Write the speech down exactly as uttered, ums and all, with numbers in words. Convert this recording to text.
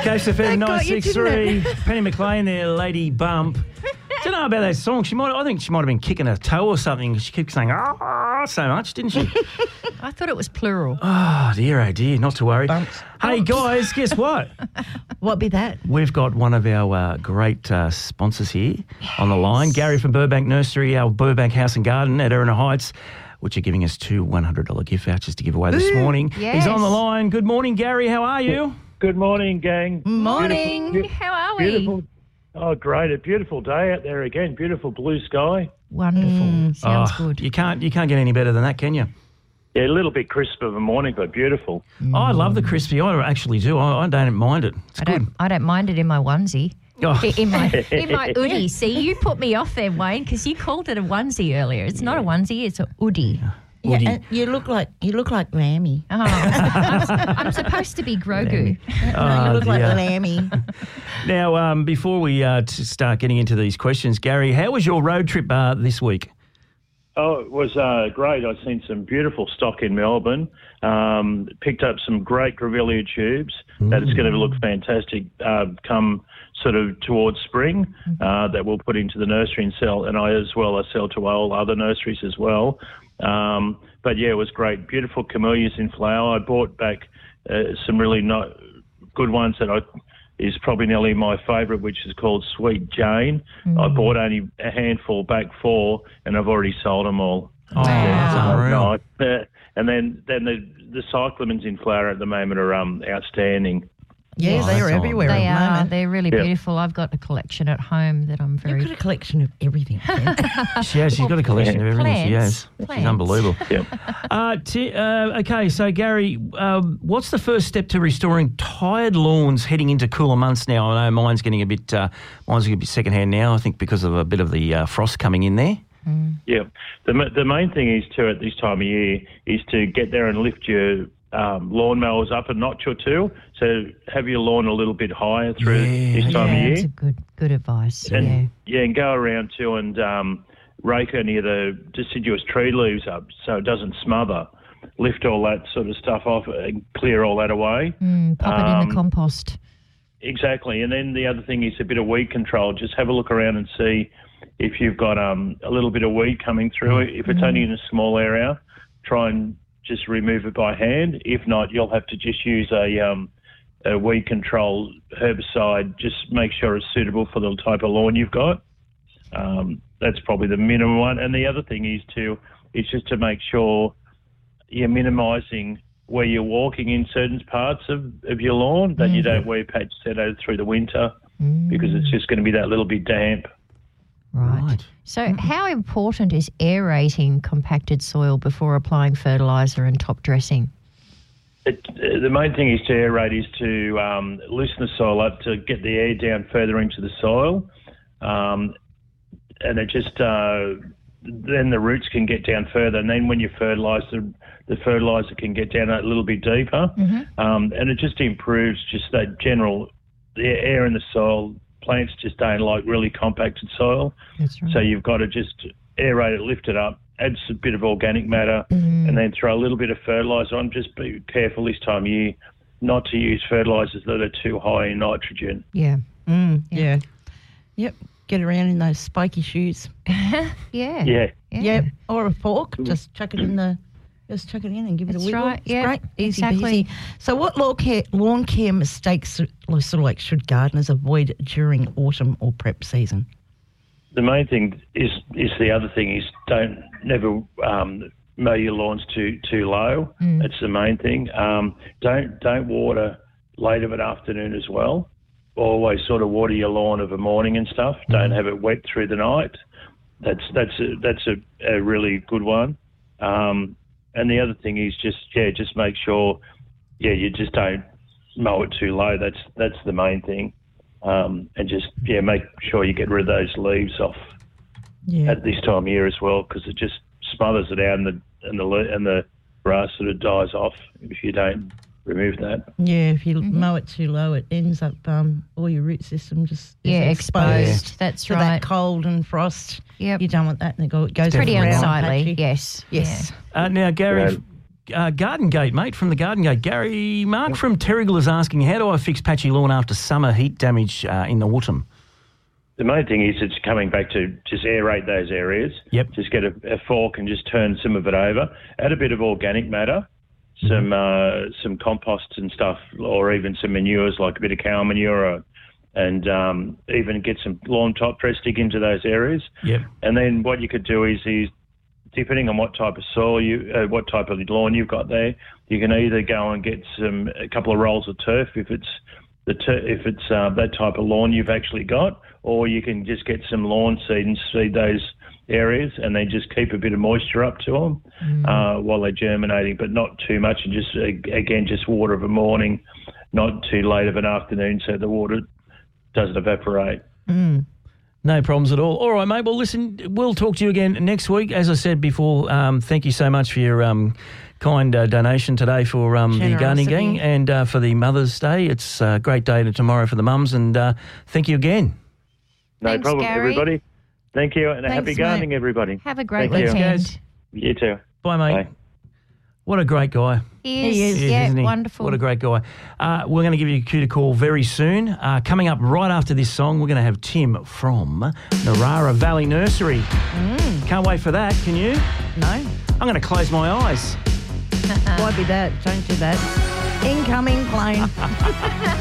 Case F M That nine got you, six didn't three. Penny McLean there, Lady Bump. Don't know about that song. She might. I think she might have been kicking her toe or something. She kept saying "ah" so much, didn't she? I thought it was plural. Oh dear, oh dear. Not to worry. Bumps. Hey guys, guess what? What be that? We've got one of our uh, great uh, sponsors here on the line. Gary from Burbank Nursery, our Burbank House and Garden at Erina Heights, which are giving us two one hundred dollars gift vouchers to give away this morning. Yes. He's on the line. Good morning, Gary. How are you? Good morning, gang. Morning. Beautiful, How are we? beautiful. Oh, great! A beautiful day out there again. Beautiful blue sky. Wonderful. Sounds Oh, good. You can't, you can't get any better than that, can you? Yeah, a little bit crisp of a morning, but beautiful. Oh, I love the crispy. I actually do. I, I don't mind it. It's I good. don't, I don't mind it in my onesie. Oh. In my in my hoodie. See, you put me off there, Wayne, because you called it a onesie earlier. It's not a onesie, it's a hoodie. Yeah, Woody. and you look like you look like Lammy. Oh, I'm, I'm supposed to be Grogu. Oh, you look like dear. Lammy. Now, um, before we uh, t- start getting into these questions, Gary, how was your road trip uh, this week? Oh, it was uh, great. I've seen some beautiful stock in Melbourne. Um, picked up some great Grevillea tubes that is going to look fantastic uh, come sort of towards spring uh, that we'll put into the nursery and sell. And I as well, I sell to all other nurseries as well. Um, but yeah, it was great. Beautiful camellias in flower. I bought back uh, some really not good ones that I is probably nearly my favourite, which is called Sweet Jane. I bought only a handful back for, and I've already sold them all. Oh, that's unreal. Nice. Uh, and then then the the cyclamens in flower at the moment are um outstanding. Yeah, Oh, they're that's everywhere They at the are. moment. They're really Yeah. beautiful. I've got a collection at home that I'm very... You've got a collection of everything. Ken. She has. She's got a collection of everything. She Plants. has. She's Plants. unbelievable. Yeah. Uh, t- uh, okay, so Gary, um, what's the first step to restoring tired lawns heading into cooler months now? I know mine's getting a bit, uh, mine's getting a bit secondhand now. I think because of a bit of the uh, frost coming in there. Yeah. The ma- the main thing is to at this time of year is to get there and lift your um, lawnmowers up a notch or two. So have your lawn a little bit higher through Yeah. this time yeah, of year. that's a good, good advice. And yeah. yeah, and go around too and um, rake any of the deciduous tree leaves up so it doesn't smother. Lift all that sort of stuff off and clear all that away. Mm, pop it in Um, the compost. Exactly. And then the other thing is a bit of weed control. Just have a look around and see if you've got um, a little bit of weed coming through it. If it's only in a small area, try and just remove it by hand. If not, you'll have to just use a, um, a weed control herbicide. Just make sure it's suitable for the type of lawn you've got. Um, that's probably the minimum one. And the other thing is to is just to make sure you're minimising where you're walking in certain parts of, of your lawn, that you don't wear patch setto through the winter because it's just going to be that little bit damp. Right. Right. So how important is aerating compacted soil before applying fertiliser and top dressing? It, uh, the main thing is to aerate is to um, loosen the soil up to get the air down further into the soil. Um, and it just, uh, then the roots can get down further. And then when you fertilise, the, the fertiliser can get down a little bit deeper. Um, and it just improves just that general, the air in the soil. Plants just don't like really compacted soil. That's right. So you've got to just aerate it, lift it up, add a bit of organic matter, and then throw a little bit of fertiliser on. Just be careful this time of year not to use fertilisers that are too high in nitrogen. Yeah. Mm, yeah. Yep. Get around in those spiky shoes. Yeah. Yeah. Yeah. Yep. Or a fork. Just chuck it in the. Just chuck it in and give it That's a wiggle. right, It's yeah, great. Easy exactly. peasy. So what lawn care, lawn care mistakes sort of like should gardeners avoid during autumn or prep season? The main thing is is the other thing is don't never um, mow your lawns too too low. That's the main thing. Um, don't don't water late of an afternoon as well. Always sort of water your lawn of a morning and stuff. Don't have it wet through the night. That's that's a, that's a, a really good one. Um, and the other thing is just yeah, just make sure yeah you just don't mow it too low. That's that's the main thing. Um, and just yeah, make sure you get rid of those leaves off Yeah. at this time of year as well, because it just smothers it out and the and the le- and the grass sort of dies off if you don't remove that. Yeah, if you mow it too low, it ends up um, all your root system just is Yeah, exposed. exposed. That's to right. that cold and frost. Yep. You don't want that, and it go- it goes Pretty brown and unsightly. patchy. Yes. Yes. Uh, now, Gary, Yeah. f- uh, Garden Gate, mate, from the Garden Gate. Gary, Mark from Terrigal is asking, how do I fix patchy lawn after summer heat damage uh, in the autumn? The main thing is it's coming back to just aerate those areas. Yep. Just get a, a fork and just turn some of it over. Add a bit of organic matter, some uh, some composts and stuff, or even some manures like a bit of cow manure, or, and um, even get some lawn top dress, dig into those areas. Yep. And then what you could do is, is depending on what type of soil you, uh, what type of lawn you've got there, you can either go and get some a couple of rolls of turf if it's the tur- if it's uh, that type of lawn you've actually got, or you can just get some lawn seed and seed those areas, and then just keep a bit of moisture up to them mm. uh, while they're germinating, but not too much, and just again just water of a morning, not too late of an afternoon, so the water doesn't evaporate. Mm. No problems at all. All right, mate. Well, listen, we'll talk to you again next week. As I said before, um, thank you so much for your um, kind uh, donation today for um, the Gardening Gang and uh, for the Mother's Day. It's a great day tomorrow for the mums, and uh, thank you again. No Thanks, problem, Gary. everybody. Thank you, and Thanks, happy gardening, mate. everybody. Have a great Thank you. weekend. You too. Bye, mate. Bye. What a great guy. He is, He is, yeah, isn't he? wonderful. What a great guy. Uh, we're going to give you a cue to call very soon. Uh, coming up right after this song, we're going to have Tim from Narara Valley Nursery. Mm. Can't wait for that, can you? No, I'm going to close my eyes. why be that? Don't do that. Incoming plane.